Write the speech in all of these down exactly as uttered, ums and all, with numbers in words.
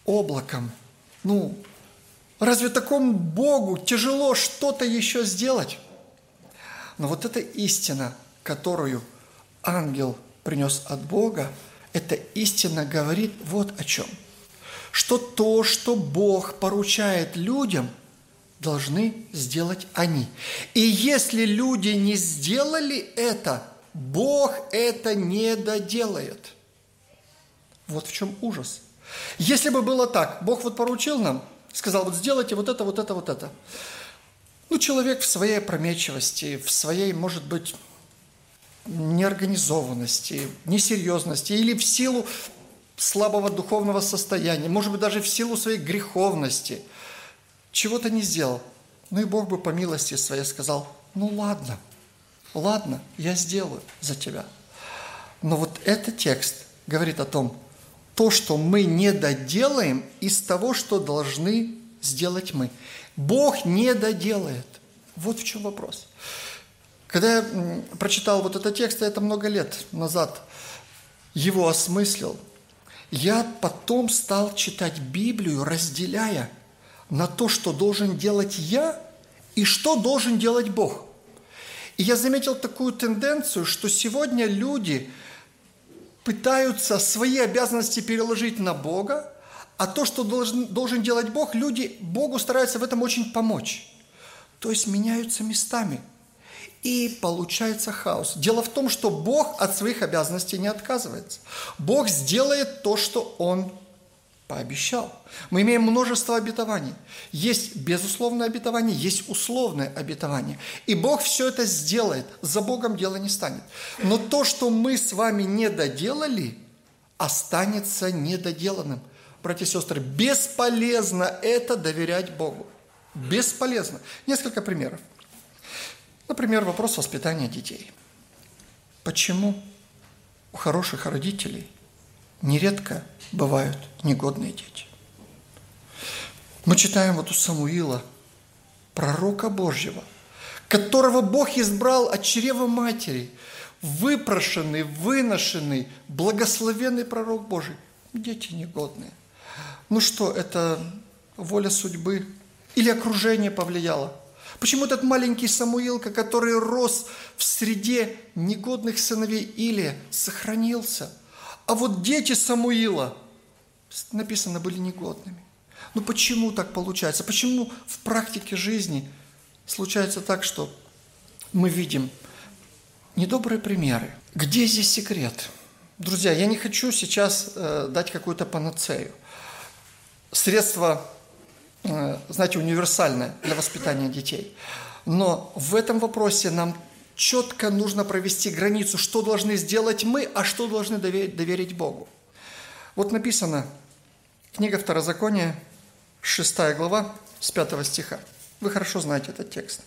облаком. Ну, разве такому Богу тяжело что-то еще сделать? Но вот эта истина, которую ангел принес от Бога, эта истина говорит вот о чем. Что то, что Бог поручает людям, должны сделать они. И если люди не сделали это, Бог это не доделает. Вот в чем ужас. Если бы было так, Бог вот поручил нам, сказал, вот сделайте вот это, вот это, вот это. Ну, человек в своей опрометчивости, в своей, может быть, неорганизованности, несерьезности или в силу слабого духовного состояния, может быть, даже в силу своей греховности, чего-то не сделал. Ну и Бог бы по милости своей сказал, ну ладно, ладно, я сделаю за тебя. Но вот этот текст говорит о том, то, что мы не доделаем из того, что должны сделать мы. Бог не доделает. Вот в чем вопрос. Когда я прочитал вот этот текст, это много лет назад его осмыслил, я потом стал читать Библию, разделяя на то, что должен делать я и что должен делать Бог. И я заметил такую тенденцию, что сегодня люди пытаются свои обязанности переложить на Бога, а то, что должен, должен делать Бог, люди Богу стараются в этом очень помочь. То есть меняются местами. И получается хаос. Дело в том, что Бог от своих обязанностей не отказывается. Бог сделает то, что Он пообещал. Мы имеем множество обетований. Есть безусловное обетование, есть условное обетование. И Бог все это сделает. За Богом дело не станет. Но то, что мы с вами не доделали, останется недоделанным. Братья и сестры, бесполезно это доверять Богу. Бесполезно. Несколько примеров. Например, вопрос воспитания детей. Почему у хороших родителей нередко бывают негодные дети? Мы читаем вот у Самуила, пророка Божьего, которого Бог избрал от чрева матери, выпрошенный, выношенный, благословенный пророк Божий. Дети негодные. Ну что, это воля судьбы или окружение повлияло? Почему этот маленький Самуилка, который рос в среде негодных сыновей Илия, сохранился? А вот дети Самуила, написано, были негодными. Ну почему так получается? Почему в практике жизни случается так, что мы видим недобрые примеры? Где здесь секрет? Друзья, я не хочу сейчас э, дать какую-то панацею. Средство, э, знаете, универсальное для воспитания детей. Но в этом вопросе нам четко нужно провести границу, что должны сделать мы, а что должны доверить, доверить Богу. Вот написано, книга Второзакония, шестая глава, с пятого стиха. Вы хорошо знаете этот текст.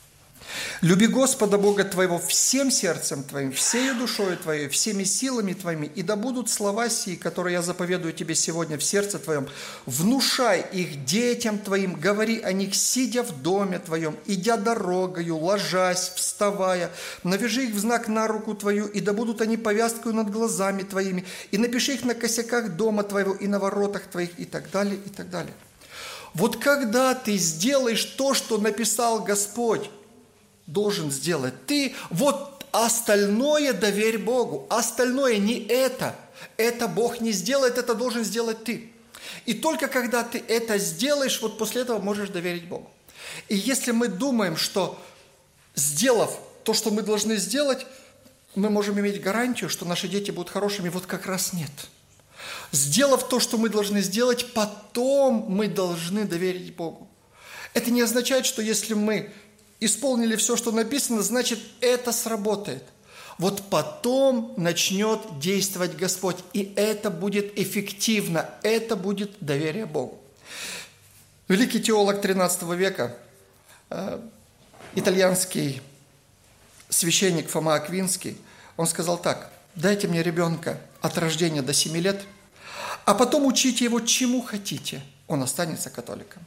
«Люби Господа Бога твоего всем сердцем твоим, всею душою твоей, всеми силами твоими, и да будут слова сии, которые я заповедую тебе сегодня в сердце твоем. Внушай их детям твоим, говори о них, сидя в доме твоем, идя дорогою, ложась, вставая. Навяжи их в знак на руку твою, и да будут они повязкою над глазами твоими, и напиши их на косяках дома твоего и на воротах твоих», и так далее, и так далее. Вот когда ты сделаешь то, что написал Господь, должен сделать ты, вот остальное доверь Богу. Остальное не это. Это Бог не сделает, это должен сделать ты. И только когда ты это сделаешь, вот после этого можешь доверить Богу. И если мы думаем, что сделав то, что мы должны сделать, мы можем иметь гарантию, что наши дети будут хорошими, вот как раз нет. Сделав то, что мы должны сделать, потом мы должны доверить Богу. Это не означает, что если мы исполнили все, что написано, значит, это сработает. Вот потом начнет действовать Господь, и это будет эффективно, это будет доверие Богу. Великий теолог тринадцатого века, э, итальянский священник Фома Аквинский, он сказал так: «Дайте мне ребенка от рождения до семи лет, а потом учите его чему хотите, он останется католиком».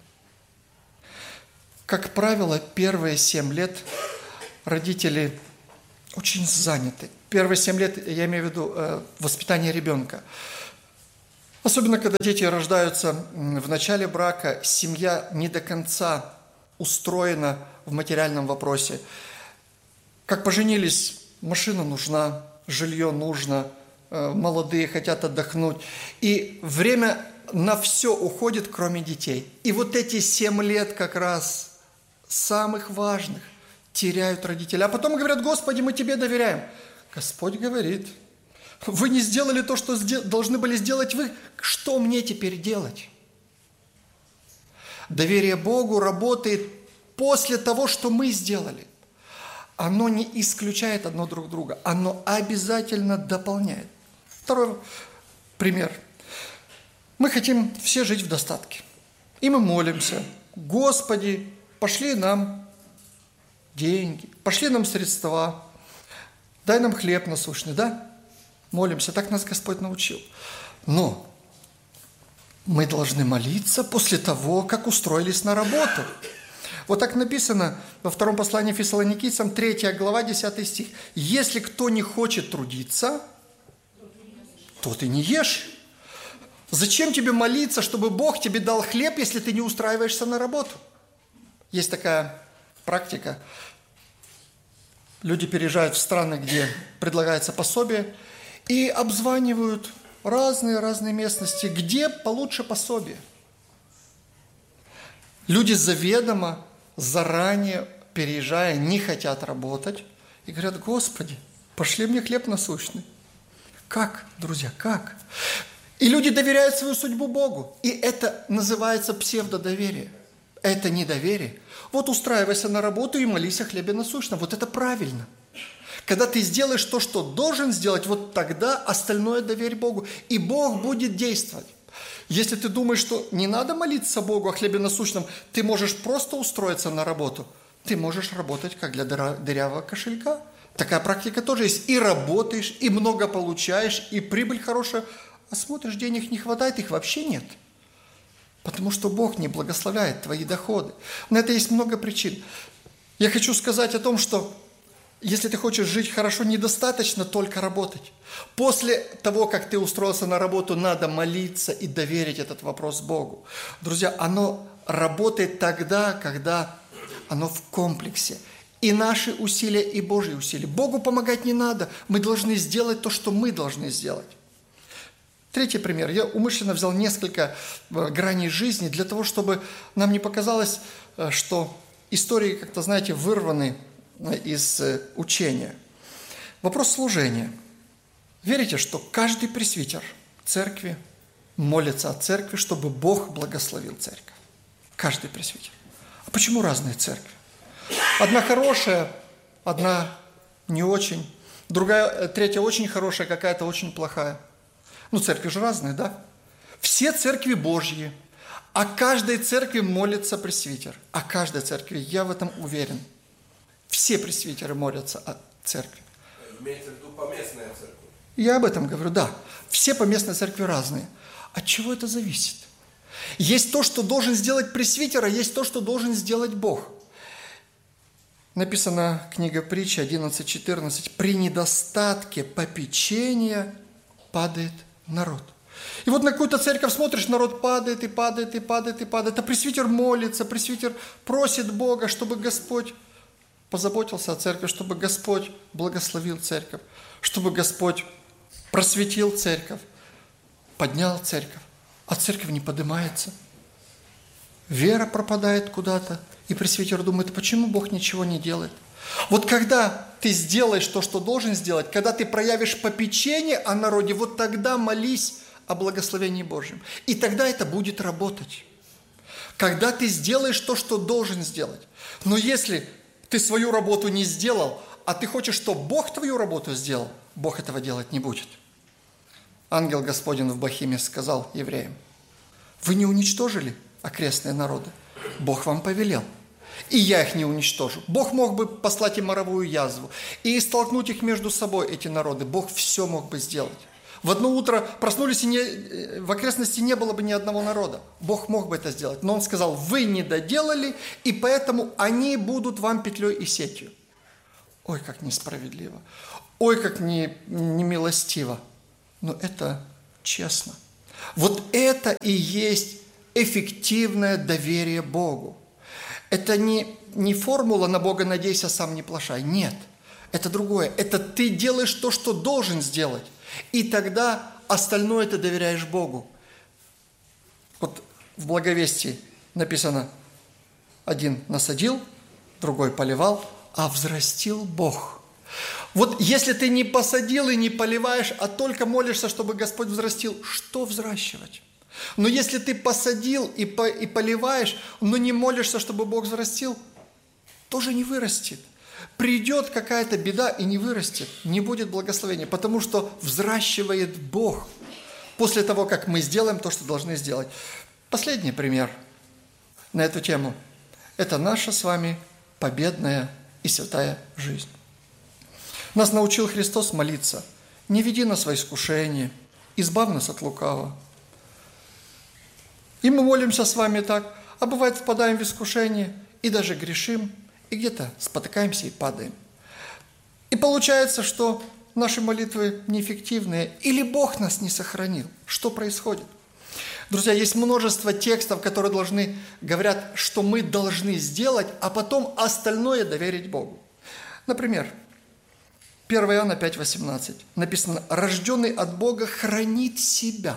Как правило, первые семь лет родители очень заняты. Первые семь лет, я имею в виду э, воспитание ребенка. Особенно, когда дети рождаются в начале брака, семья не до конца устроена в материальном вопросе. Как поженились, машина нужна, жилье нужно, молодые хотят отдохнуть. И время на все уходит, кроме детей. И вот эти семь лет как раз самых важных теряют родители. А потом говорят: Господи, мы Тебе доверяем. Господь говорит: вы не сделали то, что должны были сделать вы. Что мне теперь делать? Доверие Богу работает после того, что мы сделали. Оно не исключает одно друг друга. Оно обязательно дополняет. Второй пример. Мы хотим все жить в достатке. И мы молимся: Господи, пошли нам деньги, пошли нам средства, дай нам хлеб насущный, да? Молимся, так нас Господь научил. Но мы должны молиться после того, как устроились на работу. Вот так написано во втором послании Фессалоникийцам, третья глава, десятый стих. Если кто не хочет трудиться, то ты не ешь. Зачем тебе молиться, чтобы Бог тебе дал хлеб, если ты не устраиваешься на работу? Есть такая практика. Люди переезжают в страны, где предлагается пособие, и обзванивают разные-разные местности, где получше пособие. Люди заведомо, заранее переезжая, не хотят работать и говорят: Господи, пошли мне хлеб насущный. Как, друзья, как? И люди доверяют свою судьбу Богу. И это называется псевдодоверие. Это не доверие. Вот устраивайся на работу и молись о хлебе насущном. Вот это правильно. Когда ты сделаешь то, что должен сделать, вот тогда остальное доверь Богу. И Бог будет действовать. Если ты думаешь, что не надо молиться Богу о хлебе насущном, ты можешь просто устроиться на работу. Ты можешь работать как для дырявого кошелька. Такая практика тоже есть. И работаешь, и много получаешь, и прибыль хорошая. А смотришь, денег не хватает, их вообще нет. Потому что Бог не благословляет твои доходы. На это есть много причин. Я хочу сказать о том, что если ты хочешь жить хорошо, недостаточно только работать. После того, как ты устроился на работу, надо молиться и доверить этот вопрос Богу. Друзья, оно работает тогда, когда оно в комплексе. И наши усилия, и Божьи усилия. Богу помогать не надо. Мы должны сделать то, что мы должны сделать. Третий пример. Я умышленно взял несколько граней жизни для того, чтобы нам не показалось, что истории, как-то, знаете, вырваны из учения. Вопрос служения. Верите, что каждый пресвитер церкви молится о церкви, чтобы Бог благословил церковь? Каждый пресвитер. А почему разные церкви? Одна хорошая, одна не очень, другая, третья очень хорошая, какая-то очень плохая. Ну, церкви же разные, да? Все церкви Божьи. О каждой церкви молится пресвитер. О каждой церкви, я в этом уверен. Все пресвитеры молятся о церкви. Имеется в виду поместная церковь? Я об этом говорю, да. Все поместные церкви разные. От чего это зависит? Есть то, что должен сделать пресвитер, а есть то, что должен сделать Бог. Написана книга Притчи одиннадцать четырнадцать. При недостатке попечения падает народ. И вот на какую-то церковь смотришь, народ падает и падает и падает и падает. А пресвитер молится, пресвитер просит Бога, чтобы Господь позаботился о церкви, чтобы Господь благословил церковь, чтобы Господь просветил церковь, поднял церковь. А церковь не поднимается. Вера пропадает куда-то. И пресвитер думает: почему Бог ничего не делает? Вот когда ты сделаешь то, что должен сделать, когда ты проявишь попечение о народе, вот тогда молись о благословении Божьем. И тогда это будет работать. Когда ты сделаешь то, что должен сделать. Но если ты свою работу не сделал, а ты хочешь, чтобы Бог твою работу сделал, Бог этого делать не будет. Ангел Господень в Бахиме сказал евреям: вы не уничтожили окрестные народы, Бог вам повелел. И я их не уничтожу. Бог мог бы послать им моровую язву и столкнуть их между собой, эти народы. Бог все мог бы сделать. В одно утро проснулись, и не, в окрестности не было бы ни одного народа. Бог мог бы это сделать. Но Он сказал: вы не доделали, и поэтому они будут вам петлей и сетью. Ой, как несправедливо. Ой, как не, немилостиво. Но это честно. Вот это и есть эффективное доверие Богу. Это не, не формула «на Бога надейся, сам не плашай». Нет, это другое. Это ты делаешь то, что должен сделать. И тогда остальное ты доверяешь Богу. Вот в Благовестии написано: один насадил, другой поливал, а взрастил Бог. Вот если ты не посадил и не поливаешь, а только молишься, чтобы Господь взрастил, что взращивать? Но если ты посадил и, по, и поливаешь, но не молишься, чтобы Бог взрастил, тоже не вырастет. Придет какая-то беда и не вырастет, не будет благословения, потому что взращивает Бог после того, как мы сделаем то, что должны сделать. Последний пример на эту тему – это наша с вами победная и святая жизнь. Нас научил Христос молиться: «Не веди нас во искушение, избавь нас от лукавого». И мы молимся с вами так, а бывает впадаем в искушение и даже грешим, и где-то спотыкаемся и падаем. И получается, что наши молитвы неэффективные, или Бог нас не сохранил. Что происходит? Друзья, есть множество текстов, которые должны, говорят, что мы должны сделать, а потом остальное доверить Богу. Например, первое Иоанна пять восемнадцать написано: «Рожденный от Бога хранит себя,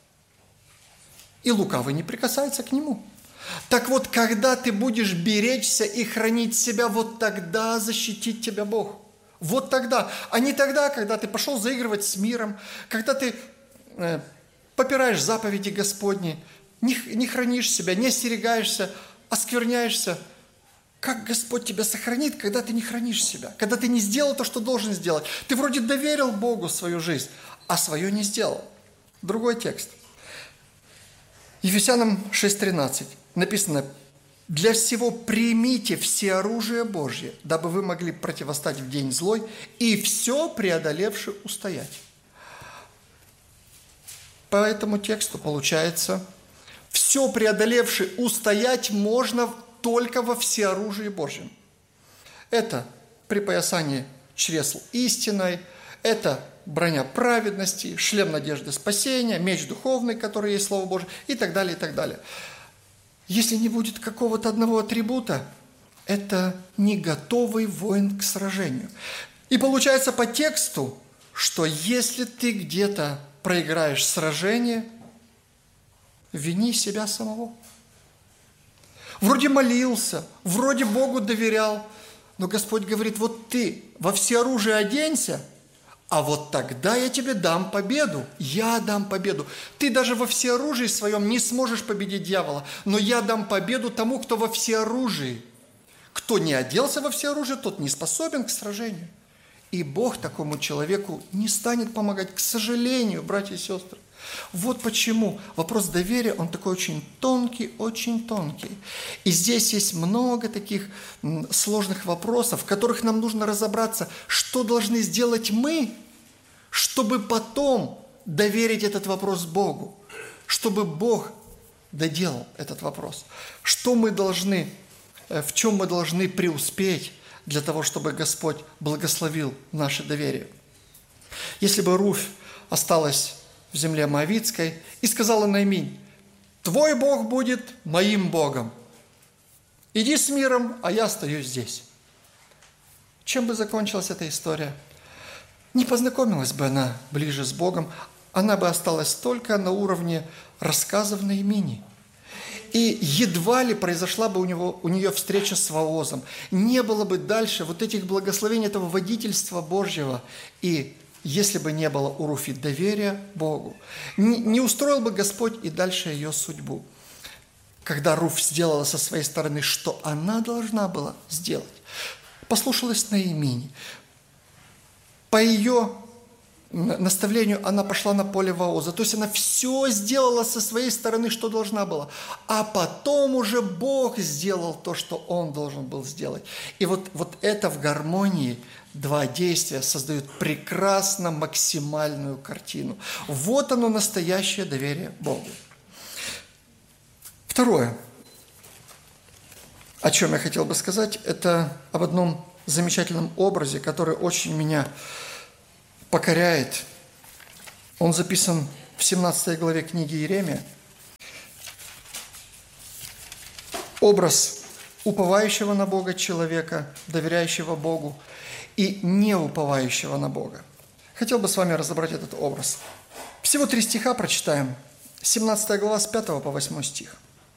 и лукавый не прикасается к нему». Так вот, когда ты будешь беречься и хранить себя, вот тогда защитит тебя Бог. Вот тогда, а не тогда, когда ты пошел заигрывать с миром, когда ты э, попираешь заповеди Господни, не, не хранишь себя, не остерегаешься, оскверняешься. Как Господь тебя сохранит, когда ты не хранишь себя, когда ты не сделал то, что должен сделать? Ты вроде доверил Богу свою жизнь, а свое не сделал. Другой текст. Ефесянам шесть тринадцать написано: «Для всего примите все оружие Божье, дабы вы могли противостать в день злой и все преодолевши устоять». По этому тексту получается, все преодолевши устоять можно только во всеоружии Божьем. Это припоясание чресл истиной, это броня праведности, шлем надежды спасения, меч духовный, который есть Слово Божие, и так далее, и так далее. Если не будет какого-то одного атрибута, это не готовый воин к сражению. И получается по тексту, что если ты где-то проиграешь сражение, вини себя самого. Вроде молился, вроде Богу доверял, но Господь говорит: вот ты во всеоружие оденься, а вот тогда я тебе дам победу, я дам победу. Ты даже во всеоружии своем не сможешь победить дьявола, но я дам победу тому, кто во всеоружии. Кто не оделся во всеоружие, тот не способен к сражению. И Бог такому человеку не станет помогать, к сожалению, братья и сестры. Вот почему вопрос доверия, он такой очень тонкий, очень тонкий. И здесь есть много таких сложных вопросов, в которых нам нужно разобраться, что должны сделать мы, чтобы потом доверить этот вопрос Богу, чтобы Бог доделал этот вопрос. Что мы должны, в чем мы должны преуспеть для того, чтобы Господь благословил наше доверие. Если бы Руфь осталась в земле Моавитской и сказала Наиминь: «Твой Бог будет моим Богом. Иди с миром, а я остаюсь здесь». Чем бы закончилась эта история? Не познакомилась бы она ближе с Богом, она бы осталась только на уровне рассказов Наимини. И едва ли произошла бы у, него, у нее встреча с Воозом. Не было бы дальше вот этих благословений, этого водительства Божьего. И если бы не было у Руфи доверия Богу, не, не устроил бы Господь и дальше ее судьбу. Когда Руфь сделала со своей стороны, что она должна была сделать, послушалась Наимини. По ее наставлению она пошла на поле Вооза. То есть она все сделала со своей стороны, что должна была. А потом уже Бог сделал то, что Он должен был сделать. И вот, вот это в гармонии два действия создают прекрасно максимальную картину. Вот оно, настоящее доверие Богу. Второе, о чем я хотел бы сказать, это об одном замечательном образе, который очень меня покоряет. Он записан в семнадцатой главе книги Иеремия образ уповающего на Бога человека, доверяющего Богу, и не уповающего на Бога. Хотел бы с вами разобрать этот образ. Всего три стиха прочитаем. семнадцатая глава с пятого по восьмой стих.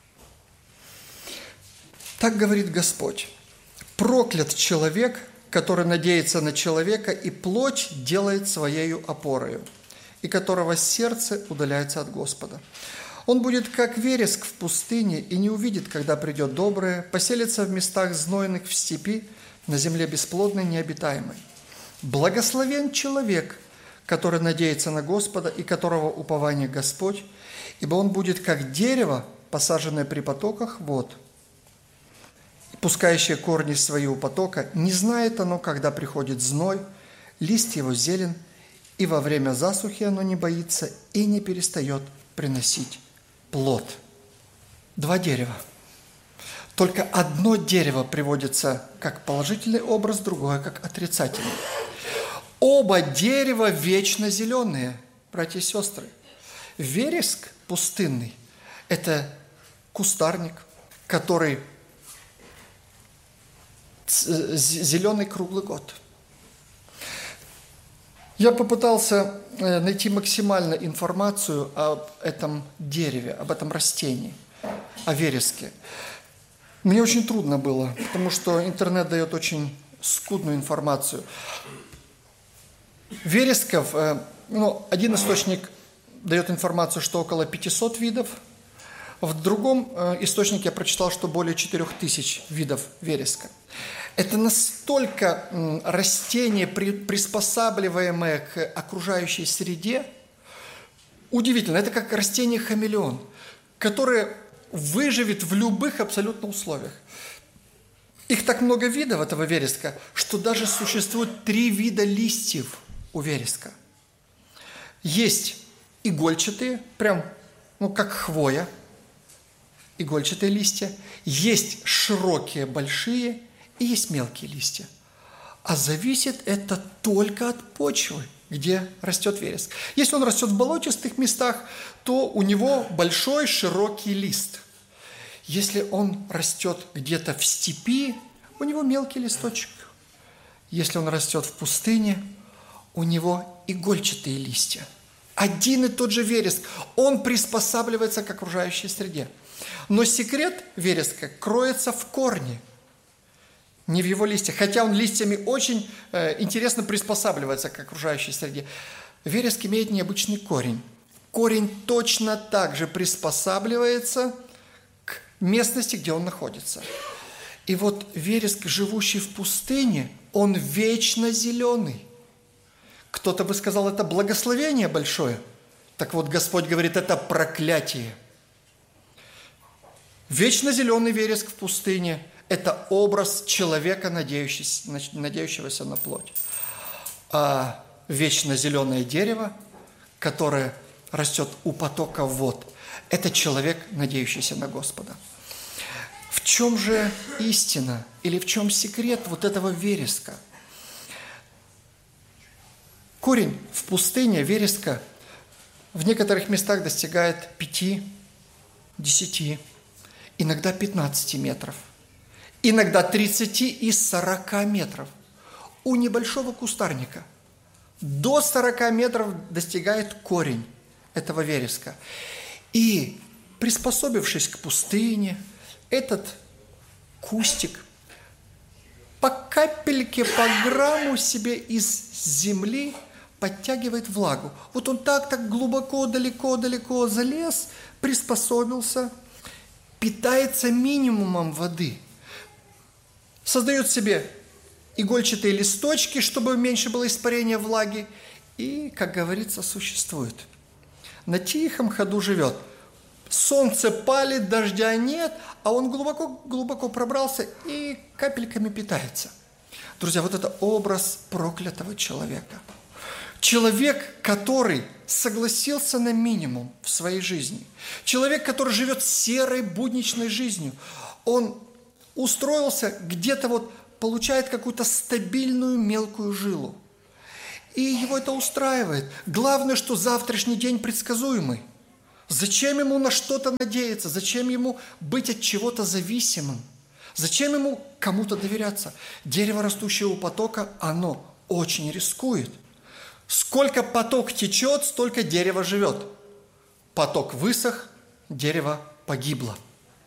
«Так говорит Господь: проклят человек, который надеется на человека и плоть делает своею опорою, и которого сердце удаляется от Господа. Он будет как вереск в пустыне и не увидит, когда придет доброе, поселится в местах знойных в степи, на земле бесплодной, необитаемой. Благословен человек, который надеется на Господа и которого упование Господь, ибо он будет как дерево, посаженное при потоках вод, пускающее корни свои у потока, не знает оно, когда приходит зной, лист его зелен, и во время засухи оно не боится и не перестает приносить плод». Два дерева. Только одно дерево приводится как положительный образ, другое как отрицательный. Оба дерева вечно зеленые, братья и сестры. Вереск пустынный – это кустарник, который зеленый круглый год. Я попытался найти максимально информацию об этом дереве, об этом растении, о вереске. Мне очень трудно было, потому что интернет дает очень скудную информацию. Вересков, ну, один источник дает информацию, что около пятисот видов, в другом источнике я прочитал, что более четырех тысяч видов вереска. Это настолько растение, приспосабливаемое к окружающей среде, удивительно. Это как растение-хамелеон, которое выживет в любых абсолютно условиях. Их так много видов, этого вереска, что даже существует три вида листьев у вереска. Есть игольчатые, прям, ну, как хвоя, игольчатые листья. Есть широкие, большие, и есть мелкие листья. А зависит это только от почвы, где растет вереск. Если он растет в болотистых местах, то у него большой широкий лист. Если он растет где-то в степи, у него мелкий листочек. Если он растет в пустыне, у него игольчатые листья. Один и тот же вереск, он приспосабливается к окружающей среде. Но секрет вереска кроется в корне, не в его листьях. Хотя он листьями очень э, интересно приспосабливается к окружающей среде. Вереск имеет необычный корень. Корень точно так же приспосабливается к местности, где он находится. И вот вереск, живущий в пустыне, он вечно зеленый. Кто-то бы сказал, это благословение большое. Так вот, Господь говорит, это проклятие. Вечно зеленый вереск в пустыне – это образ человека, надеющегося на плоть. А вечно зеленое дерево, которое растет у потока вод, это человек, надеющийся на Господа. В чем же истина или в чем секрет вот этого вереска? Корень в пустыне вереска в некоторых местах достигает пяти, десяти, иногда пятнадцати метров, иногда тридцати и сорока метров. У небольшого кустарника до сорока метров достигает корень этого вереска. И приспособившись к пустыне, этот кустик по капельке, по грамму себе из земли подтягивает влагу. Вот он так-так глубоко, далеко-далеко залез, приспособился, питается минимумом воды, создает себе игольчатые листочки, чтобы меньше было испарения влаги, и, как говорится, существует. На тихом ходу живет. Солнце палит, дождя нет, а он глубоко-глубоко пробрался и капельками питается. Друзья, вот это образ проклятого человека. Человек, который согласился на минимум в своей жизни. Человек, который живет серой, будничной жизнью. Он устроился где-то вот, получает какую-то стабильную мелкую жилу. И его это устраивает. Главное, что завтрашний день предсказуемый. Зачем ему на что-то надеяться? Зачем ему быть от чего-то зависимым? Зачем ему кому-то доверяться? Дерево, растущее у потока, оно очень рискует. Сколько поток течет, столько дерево живет. Поток высох, дерево погибло.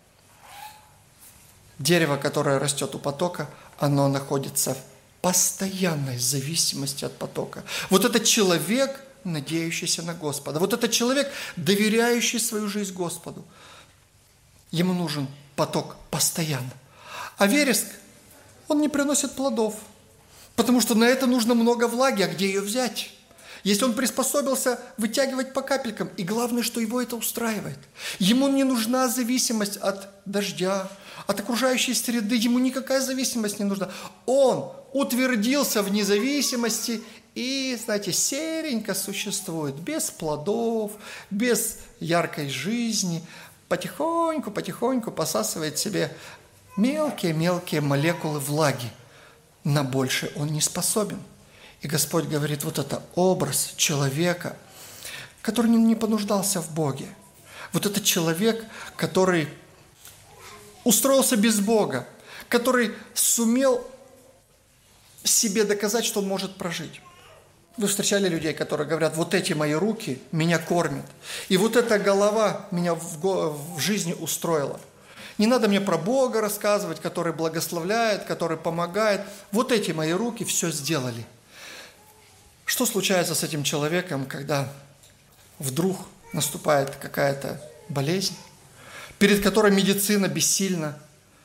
Дерево, которое растет у потока, оно находится в постоянной зависимости от потока. Вот этот человек, надеющийся на Господа. Вот этот человек, доверяющий свою жизнь Господу. Ему нужен поток постоянно. А вереск, он не приносит плодов. Потому что на это нужно много влаги, а где ее взять? Если он приспособился вытягивать по капелькам, и главное, что его это устраивает. Ему не нужна зависимость от дождя, от окружающей среды, ему никакая зависимость не нужна. Он утвердился в независимости и, знаете, серенько существует, без плодов, без яркой жизни, потихоньку, потихоньку посасывает себе мелкие-мелкие молекулы влаги. На больше он не способен. И Господь говорит, вот это образ человека, который не понуждался в Боге. Вот это человек, который устроился без Бога, который сумел себе доказать, что он может прожить. Вы встречали людей, которые говорят, вот эти мои руки меня кормят, и вот эта голова меня в, го- в жизни устроила. Не надо мне про Бога рассказывать, который благословляет, который помогает. Вот эти мои руки все сделали. Что случается с этим человеком, когда вдруг наступает какая-то болезнь, перед которой медицина бессильна,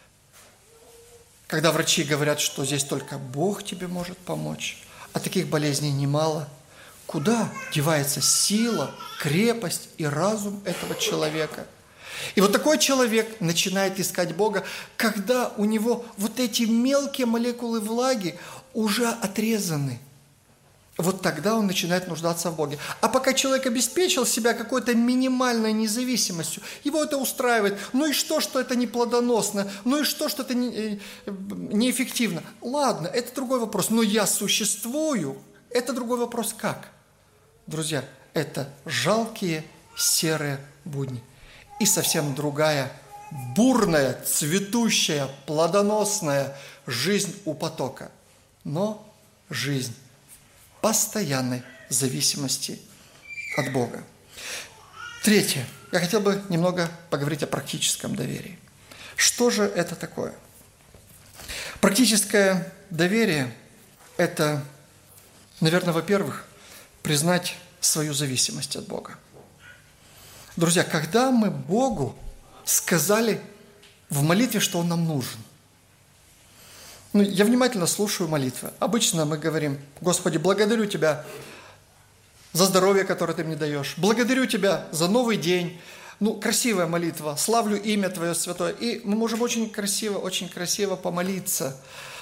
когда врачи говорят, что здесь только Бог тебе может помочь, а таких болезней немало? Куда девается сила, крепость и разум этого человека? И вот такой человек начинает искать Бога, когда у него вот эти мелкие молекулы влаги уже отрезаны. Вот тогда он начинает нуждаться в Боге. А пока человек обеспечил себя какой-то минимальной независимостью, его это устраивает. Ну и что, что это не плодоносно? Ну и что, что это не, неэффективно? Ладно, это другой вопрос. Но я существую. Это другой вопрос. Как? Друзья, это жалкие серые будни. И совсем другая, бурная, цветущая, плодоносная жизнь у потока. Но жизнь постоянной зависимости от Бога. Третье. Я хотел бы немного поговорить о практическом доверии. Что же это такое? Практическое доверие – это, наверное, во-первых, признать свою зависимость от Бога. Друзья, когда мы Богу сказали в молитве, что Он нам нужен? Ну, я внимательно слушаю молитвы. Обычно мы говорим: Господи, благодарю Тебя за здоровье, которое Ты мне даешь. Благодарю Тебя за новый день. Ну, красивая молитва. Славлю имя Твое святое. И мы можем очень красиво, очень красиво помолиться.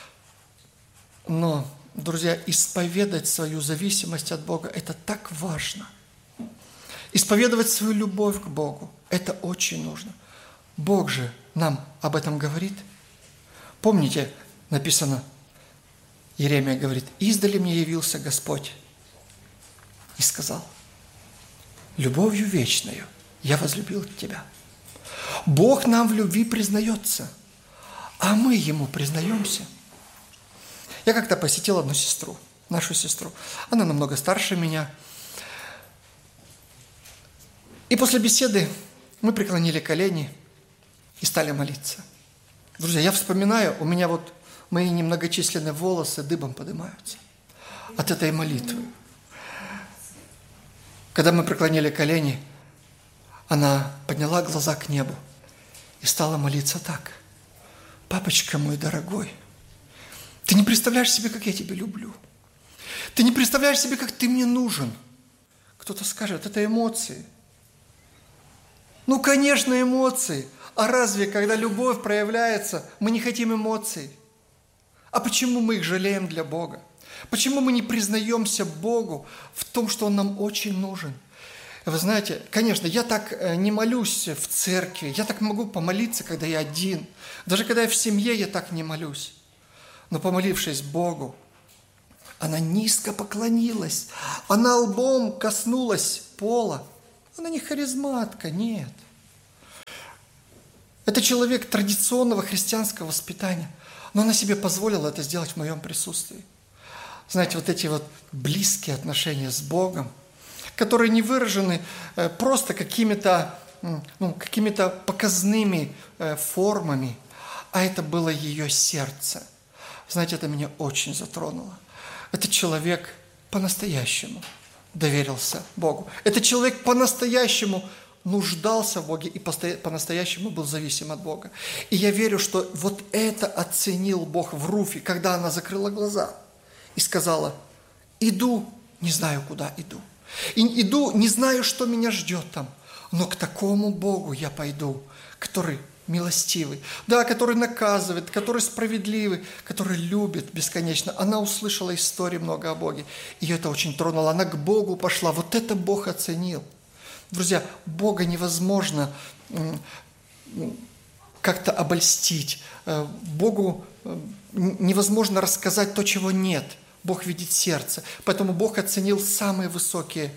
Но, друзья, исповедать свою зависимость от Бога – это так важно. Исповедовать свою любовь к Богу – это очень нужно. Бог же нам об этом говорит. Помните, написано, Иеремия говорит: «Издали мне явился Господь и сказал: любовью вечною я возлюбил тебя». Бог нам в любви признается, а мы Ему признаемся. Я как-то посетил одну сестру, нашу сестру. Она намного старше меня. И после беседы мы преклонили колени и стали молиться. Друзья, я вспоминаю, у меня вот мои немногочисленные волосы дыбом поднимаются от этой молитвы. Когда мы преклонили колени, она подняла глаза к небу и стала молиться так: «Папочка мой дорогой, ты не представляешь себе, как я тебя люблю. Ты не представляешь себе, как ты мне нужен». Кто-то скажет: это эмоции. Ну, конечно, эмоции. А разве, когда любовь проявляется, мы не хотим эмоций? А почему мы их жалеем для Бога? Почему мы не признаемся Богу в том, что Он нам очень нужен? Вы знаете, конечно, я так не молюсь в церкви, я так могу помолиться, когда я один. Даже когда я в семье, я так не молюсь. Но помолившись Богу, Она низко поклонилась. Она лбом коснулась пола. Она не харизматка, нет. Это человек традиционного христианского воспитания. Но она себе позволила это сделать в моем присутствии. Знаете, вот эти вот близкие отношения с Богом, которые не выражены просто какими-то, ну, какими-то показными формами, а это было ее сердце. Знаете, это меня очень затронуло. Этот человек по-настоящему доверился Богу. Этот человек по-настоящему нуждался в Боге и по-настоящему был зависим от Бога. И я верю, что вот это оценил Бог в Руфе, когда она закрыла глаза и сказала: иду, не знаю, куда иду. И иду, не знаю, что меня ждет там, но к такому Богу я пойду, который милостивый, да, который наказывает, который справедливый, который любит бесконечно. Она услышала истории много о Боге, ее это очень тронуло. Она к Богу пошла, вот это Бог оценил. Друзья, Бога невозможно как-то обольстить, Богу невозможно рассказать то, чего нет. Бог видит сердце, поэтому Бог оценил самые высокие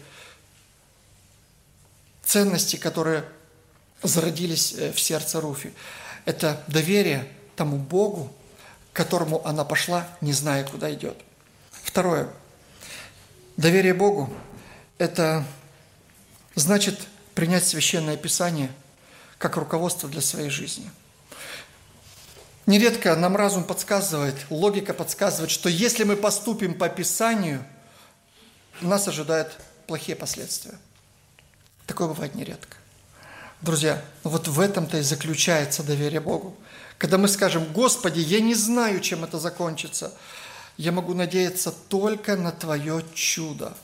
ценности, которые зародились в сердце Руфи. Это доверие тому Богу, к которому она пошла, не зная, куда идет. Второе. Доверие Богу – это значит принять Священное Писание как руководство для своей жизни. Нередко нам разум подсказывает, логика подсказывает, что если мы поступим по Писанию, нас ожидают плохие последствия. Такое бывает нередко. Друзья, вот в этом-то и заключается доверие Богу. Когда мы скажем: Господи, я не знаю, чем это закончится, я могу надеяться только на Твое чудо.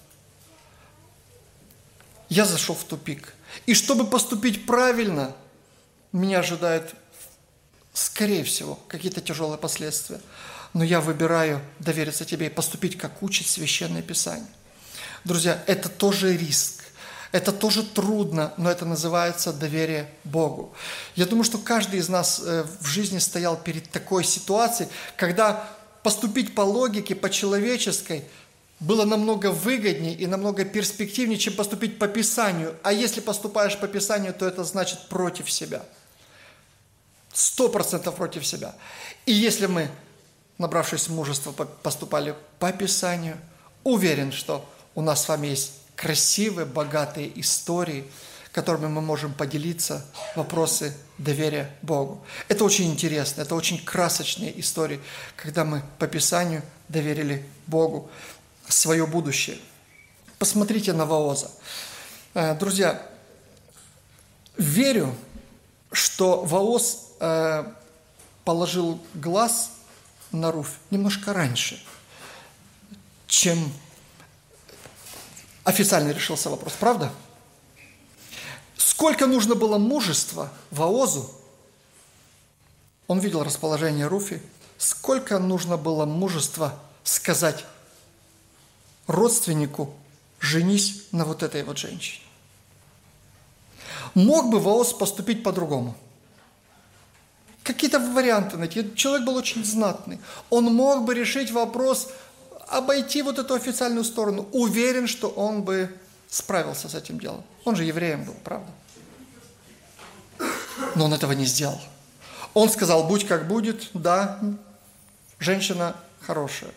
Я зашел в тупик. И чтобы поступить правильно, меня ожидают, скорее всего, какие-то тяжелые последствия. Но я выбираю довериться Тебе и поступить, как учит Священное Писание. Друзья, это тоже риск. Это тоже трудно, но это называется доверие Богу. Я думаю, что каждый из нас в жизни стоял перед такой ситуацией, когда поступить по логике, по человеческой, было намного выгоднее и намного перспективнее, чем поступить по Писанию. А если поступаешь по Писанию, то это значит против себя. Сто процентов против себя. И если мы, набравшись мужества, поступали по Писанию, уверен, что у нас с вами есть красивые, богатые истории, которыми мы можем поделиться, вопросы доверия Богу. Это очень интересно, это очень красочные истории, когда мы по Писанию доверили Богу свое будущее. Посмотрите на Вооза. Друзья, верю, что Вооз положил глаз на Руфь немножко раньше, чем официально решился вопрос. Правда? Сколько нужно было мужества Воозу, он видел расположение Руфи, сколько нужно было мужества сказать родственнику: женись на вот этой вот женщине. Мог бы Вооз поступить по-другому. Какие-то варианты найти. Человек был очень знатный. Он мог бы решить вопрос, обойти вот эту официальную сторону. Уверен, что он бы справился с этим делом. Он же евреем был, правда? Но он этого не сделал. Он сказал: будь как будет, да, женщина хорошая.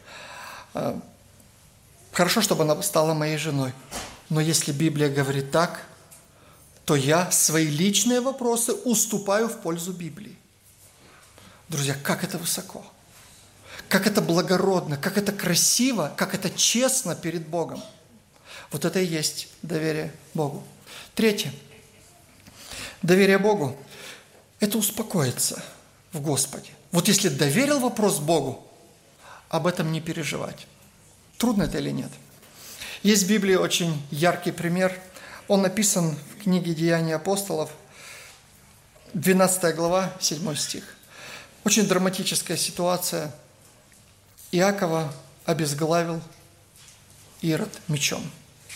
Хорошо, чтобы она стала моей женой. Но если Библия говорит так, то я свои личные вопросы уступаю в пользу Библии. Друзья, как это высоко, как это благородно, как это красиво, как это честно перед Богом. Вот это и есть доверие Богу. Третье. Доверие Богу – это успокоиться в Господе. Вот если доверил вопрос Богу, об этом не переживать. Трудно это или нет? Есть в Библии очень яркий пример. Он написан в книге «Деяния апостолов», двенадцатая глава, седьмой стих. Очень драматическая ситуация. Иакова обезглавил Ирод мечом.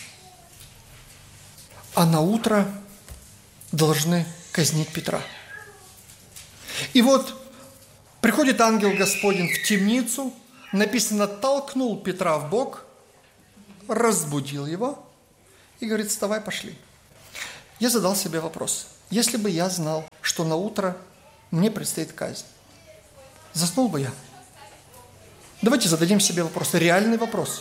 А на утро должны казнить Петра. И вот приходит ангел Господень в темницу, написано, толкнул Петра в бок, разбудил его и говорит, вставай, пошли. Я задал себе вопрос. Если бы я знал, что на утро мне предстоит казнь, заснул бы я? Давайте зададим себе вопрос, реальный вопрос.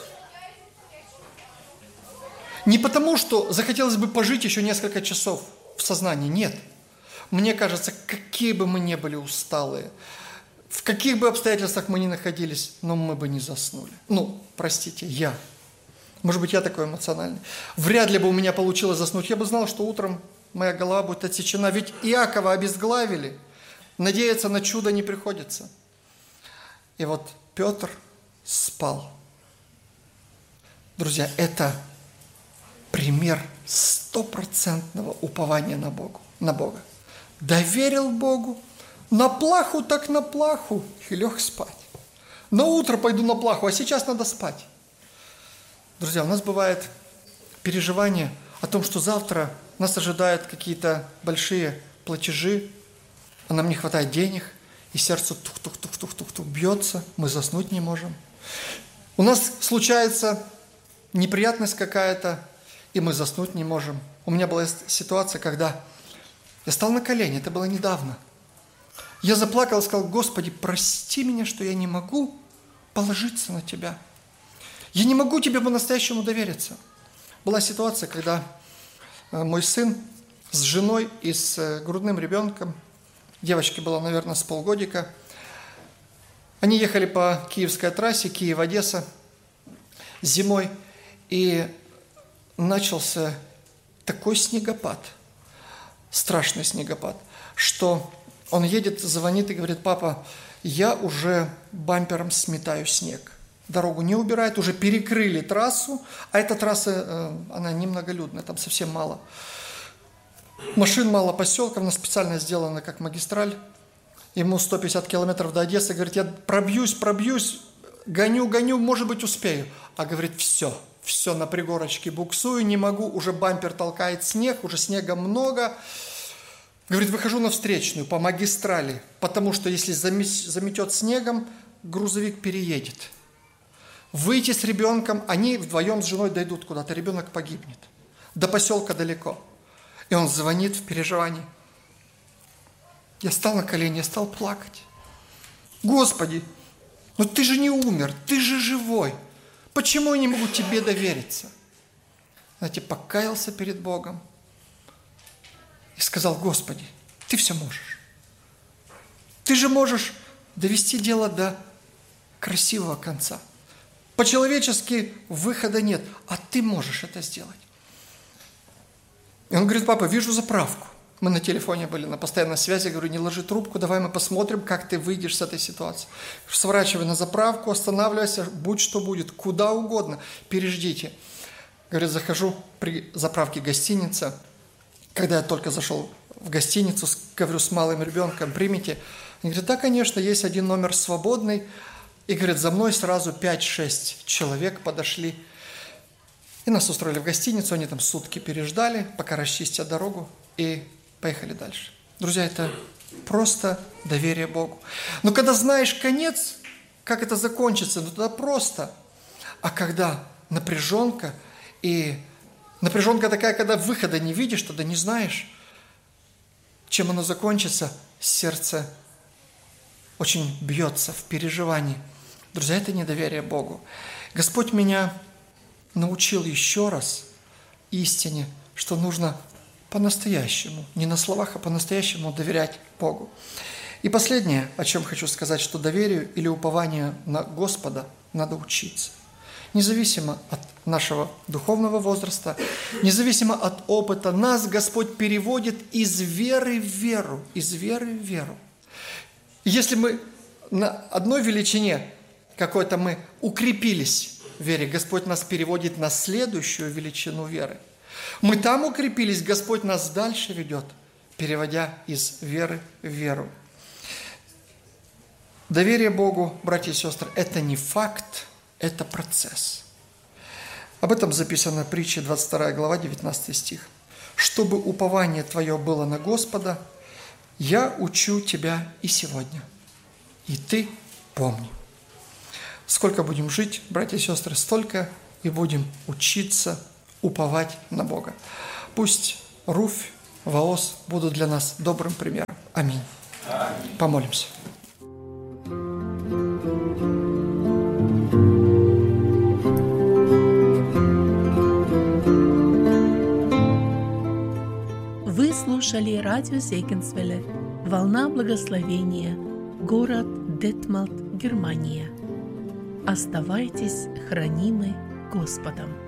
Не потому, что захотелось бы пожить еще несколько часов в сознании, нет. Мне кажется, какие бы мы ни были усталые, в каких бы обстоятельствах мы ни находились, но мы бы не заснули. Ну, простите, я. Может быть, я такой эмоциональный. Вряд ли бы у меня получилось заснуть. Я бы знал, что утром моя голова будет отсечена. Ведь Иакова обезглавили. Надеяться на чудо не приходится. И вот Петр спал. Друзья, это пример стопроцентного упования на Бога. На Бога. Доверил Богу. На плаху так на плаху. И лег спать. На утро пойду на плаху, а сейчас надо спать. Друзья, у нас бывает переживание о том, что завтра нас ожидают какие-то большие платежи, а нам не хватает денег, и сердце тух-тух-тух-тух-тух-тух бьется, мы заснуть не можем. У нас случается неприятность какая-то, и мы заснуть не можем. У меня была ситуация, когда я стал на колени, это было недавно. Я заплакал и сказал, Господи, прости меня, что я не могу положиться на Тебя. Я не могу Тебе по-настоящему довериться. Была ситуация, когда мой сын с женой и с грудным ребенком, девочке было, наверное, с полгодика, они ехали по киевской трассе, Киев-Одесса, зимой, и начался такой снегопад, страшный снегопад, что он едет, звонит и говорит, папа, я уже бампером сметаю снег. Дорогу не убирает, уже перекрыли трассу, а эта трасса, она немноголюдная, там совсем мало. Машин мало, поселков, она специально сделана как магистраль. Ему сто пятьдесят километров до Одессы, говорит, я пробьюсь, пробьюсь, гоню, гоню, может быть, успею. А говорит, все, все, на пригорочке буксую, не могу, уже бампер толкает снег, уже снега много. Говорит, выхожу на встречную по магистрали, потому что если заметет снегом, грузовик переедет. Выйти с ребенком, они вдвоем с женой дойдут куда-то, ребенок погибнет. До поселка далеко. И он звонит в переживании. Я стал на колени, я стал плакать. Господи, ну ты же не умер, ты же живой. Почему я не могу Тебе довериться? Знаете, покаялся перед Богом и сказал, Господи, Ты все можешь. Ты же можешь довести дело до красивого конца. По-человечески выхода нет, а Ты можешь это сделать. И он говорит, папа, вижу заправку. Мы на телефоне были, на постоянной связи. Я говорю, не ложи трубку, давай мы посмотрим, как ты выйдешь с этой ситуации. Сворачивай на заправку, останавливайся, будь что будет, куда угодно, переждите. Говорит, захожу при заправке гостиницы. Когда я только зашел в гостиницу, говорю с малым ребенком, примите. Он говорит, да, конечно, есть один номер свободный. И, говорит, за мной сразу пять-шесть человек подошли. И нас устроили в гостиницу, они там сутки переждали, пока расчистят дорогу, и поехали дальше. Друзья, это просто доверие Богу. Но когда знаешь конец, как это закончится, ну тогда просто. А когда напряженка, и напряженка такая, когда выхода не видишь, тогда не знаешь, чем оно закончится, сердце очень бьется в переживании. Друзья, это недоверие Богу. Господь меня научил еще раз истине, что нужно по-настоящему, не на словах, а по-настоящему доверять Богу. И последнее, о чем хочу сказать, что доверию или упованию на Господа надо учиться. Независимо от нашего духовного возраста, независимо от опыта, нас Господь переводит из веры в веру, из веры в веру. Если мы на одной величине какой-то мы укрепились в вере, Господь нас переводит на следующую величину веры. Мы там укрепились, Господь нас дальше ведет, переводя из веры в веру. Доверие Богу, братья и сестры, это не факт, это процесс. Об этом записано в притче двадцать вторая глава, девятнадцатый стих. «Чтобы упование твое было на Господа, я учу тебя и сегодня, и ты помни». Сколько будем жить, братья и сестры, столько и будем учиться уповать на Бога. Пусть Руфь, Ваос будут для нас добрым примером. Аминь. Аминь. Помолимся. Вы слушали радио Зегенсвелле «Волна благословения», город Детмалт, Германия. Оставайтесь хранимы Господом.